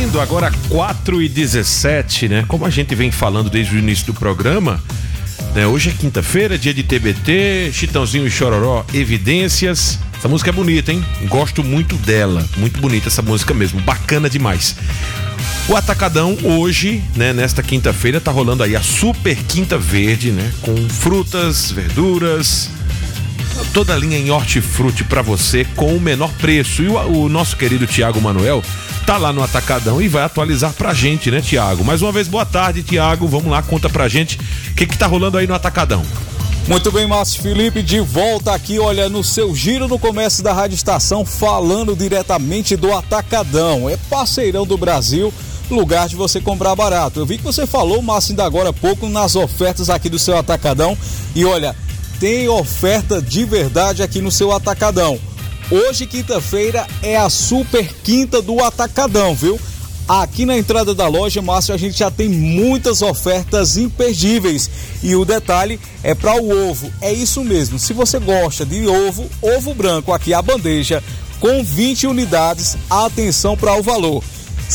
valendo, agora 4h17, né? Como a gente vem falando desde o início do programa, né? Hoje é quinta-feira, dia de TBT, Chitãozinho e Chororó, Evidências. Essa música é bonita, hein? Gosto muito dela, muito bonita essa música mesmo, bacana demais. O Atacadão hoje, né, nesta quinta-feira, tá rolando aí a Super Quinta Verde, né? Com frutas, verduras, toda a linha em hortifruti pra você com o menor preço. E o nosso querido Tiago Manuel tá lá no Atacadão e vai atualizar pra gente, né, Tiago? Mais uma vez, boa tarde, Tiago. Vamos lá, conta pra gente o que tá rolando aí no Atacadão. Muito bem, Márcio Felipe, de volta aqui, olha, no seu Giro no Comércio da Rádio Estação, falando diretamente do Atacadão. É parceirão do Brasil, lugar de você comprar barato. Eu vi que você falou, Márcio, ainda agora há pouco, nas ofertas aqui do seu Atacadão. E olha, tem oferta de verdade aqui no seu Atacadão. Hoje, quinta-feira, é a Super Quinta do Atacadão, viu? Aqui na entrada da loja, Márcio, a gente já tem muitas ofertas imperdíveis. E o detalhe é para o ovo. É isso mesmo. Se você gosta de ovo branco, aqui a bandeja com 20 unidades. Atenção para o valor. R$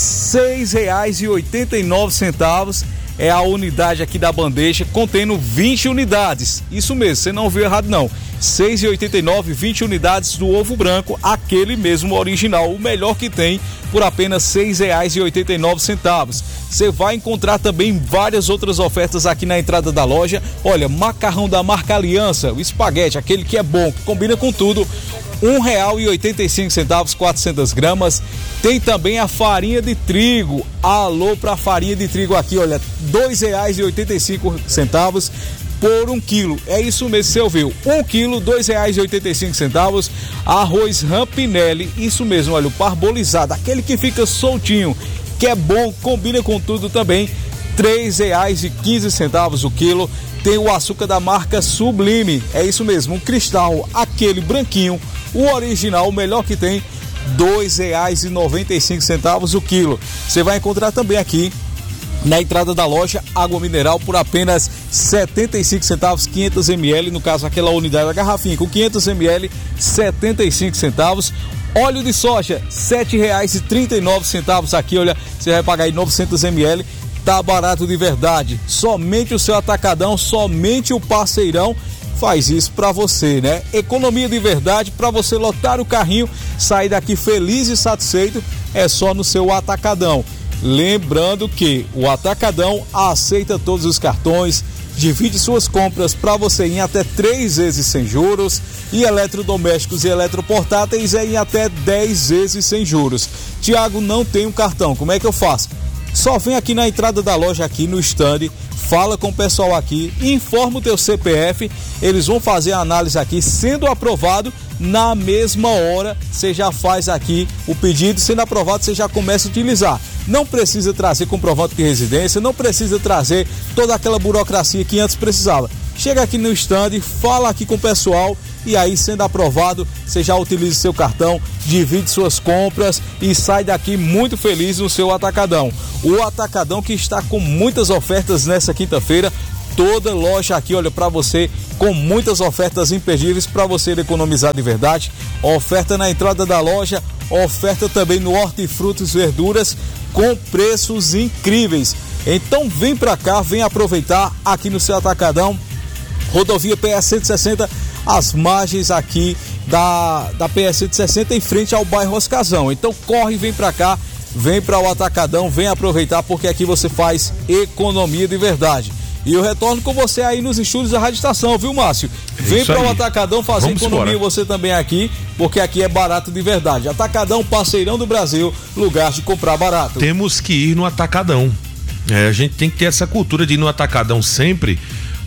6,89 é a unidade aqui da bandeja, contendo 20 unidades. Isso mesmo, você não viu errado não. R$ 6,89, 20 unidades do ovo branco, aquele mesmo original, o melhor que tem, por apenas R$ 6,89. Você vai encontrar também várias outras ofertas aqui na entrada da loja. Olha, macarrão da marca Aliança, o espaguete, aquele que é bom, que combina com tudo, R$ 1,85, 400 gramas. Tem também a farinha de trigo. Alô pra farinha de trigo aqui, olha, R$ 2,85 por 1 quilo. É isso mesmo, você ouviu. 1 quilo, R$ 2,85. Arroz Rampinelli, isso mesmo, olha, o parbolizado, aquele que fica soltinho, que é bom, combina com tudo também. R$ 3,15 o quilo. Tem o açúcar da marca Sublime, é isso mesmo, um cristal, aquele branquinho, o original, o melhor que tem, R$ 2,95 o quilo. Você vai encontrar também aqui na entrada da loja água mineral por apenas R$ 75, 500 ml, no caso aquela unidade da garrafinha com 500 ml, R$ 75. Óleo de soja, R$ 7,39 aqui, olha, você vai pagar aí 900 ml. Tá barato de verdade. Somente o seu Atacadão, somente o parceirão faz isso pra você, né? Economia de verdade, pra você lotar o carrinho, sair daqui feliz e satisfeito, é só no seu Atacadão. Lembrando que o Atacadão aceita todos os cartões, divide suas compras para você em até 3 vezes sem juros, e eletrodomésticos e eletroportáteis em até 10 vezes sem juros. Tiago, não tem um cartão, como é que eu faço? Só vem aqui na entrada da loja, aqui no stand, fala com o pessoal aqui, informa o teu CPF, eles vão fazer a análise aqui, sendo aprovado, na mesma hora você já faz aqui o pedido, sendo aprovado você já começa a utilizar. Não precisa trazer comprovante de residência, não precisa trazer toda aquela burocracia que antes precisava. Chega aqui no stand, fala aqui com o pessoal e aí, sendo aprovado, você já utiliza seu cartão, divide suas compras e sai daqui muito feliz no seu Atacadão. O Atacadão que está com muitas ofertas nessa quinta-feira, toda loja aqui, olha, para você, com muitas ofertas imperdíveis para você economizar de verdade. Oferta na entrada da loja, oferta também no hortifrutos e verduras com preços incríveis. Então vem para cá, vem aproveitar aqui no seu Atacadão, rodovia PS 160, as margens aqui da PS 160 em frente ao bairro Oscazão. Então corre, vem pra cá, vem para o Atacadão, vem aproveitar, porque aqui você faz economia de verdade. E eu retorno com você aí nos estúdios da Rádio Estação, viu, Márcio? Vem para o Atacadão fazer economia, você também aqui, porque aqui é barato de verdade. Atacadão, parceirão do Brasil, lugar de comprar barato. Temos que ir no Atacadão. A gente tem que ter essa cultura de ir no Atacadão sempre,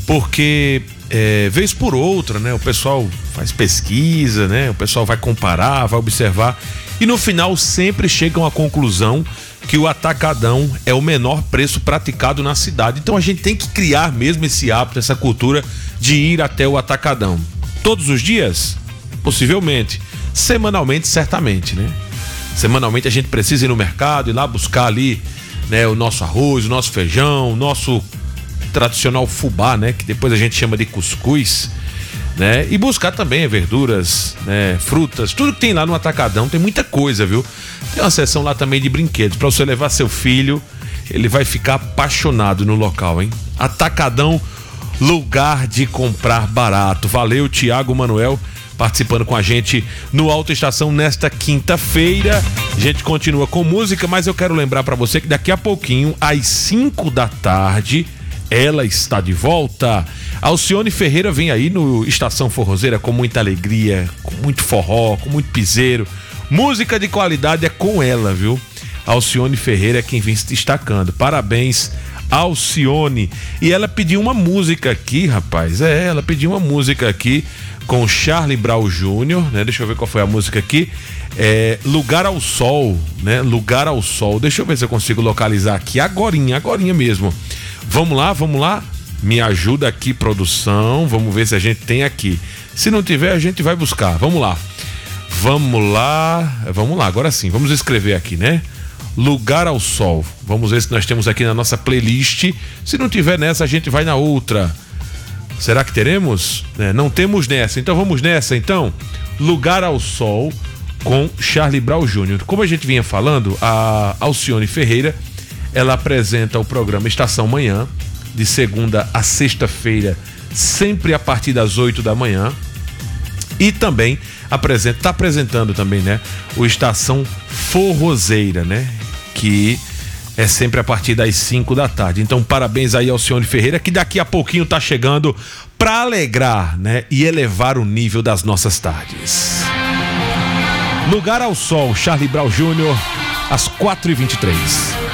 porque vez por outra, né? O pessoal faz pesquisa, né? O pessoal vai comparar, vai observar e no final sempre chegam à conclusão que o Atacadão é o menor preço praticado na cidade. Então a gente tem que criar mesmo esse hábito, essa cultura de ir até o Atacadão. Todos os dias? Possivelmente. Semanalmente, certamente, né? Semanalmente a gente precisa ir no mercado, ir lá buscar ali, né, o nosso arroz, o nosso feijão, o nosso tradicional fubá, né, que depois a gente chama de cuscuz. né? E buscar também verduras, né? Frutas, tudo que tem lá no Atacadão, tem muita coisa, viu? Tem uma seção lá também de brinquedos, para você levar seu filho, ele vai ficar apaixonado no local, hein? Atacadão, lugar de comprar barato. Valeu, Tiago Manuel, participando com a gente no Alta Estação nesta quinta-feira. A gente continua com música, mas eu quero lembrar para você que daqui a pouquinho, às 5 da tarde, ela está de volta. Alcione Ferreira vem aí no Estação Forrozeira com muita alegria, com muito forró, com muito piseiro. Música de qualidade é com ela, viu? Alcione Ferreira é quem vem se destacando. Parabéns, Alcione. E ela pediu uma música aqui, rapaz. Ela pediu uma música aqui com Charlie Brown Jr., né? Deixa eu ver qual foi a música aqui. Lugar ao Sol, né? Lugar ao Sol. Deixa eu ver se eu consigo localizar aqui agorinha mesmo. Vamos lá. Me ajuda aqui, produção. Vamos ver se a gente tem aqui. Se não tiver, a gente vai buscar. Vamos lá. Agora sim, vamos escrever aqui, né? Lugar ao Sol. Vamos ver se nós temos aqui na nossa playlist. Se não tiver nessa, a gente vai na outra. Será que teremos? Não temos nessa, então vamos nessa então. Lugar ao Sol com Charlie Brown Jr. Como a gente vinha falando, a Alcione Ferreira, ela apresenta o programa Estação Manhã, de segunda a sexta-feira, sempre a partir das 8 da manhã. E também está apresentando também, né, o Estação Forrozeira, né, que é sempre a partir das 5 da tarde. Então, parabéns aí ao Alcione Ferreira, que daqui a pouquinho tá chegando para alegrar, né, e elevar o nível das nossas tardes. Lugar ao Sol, Charlie Brown Jr., às 4h23.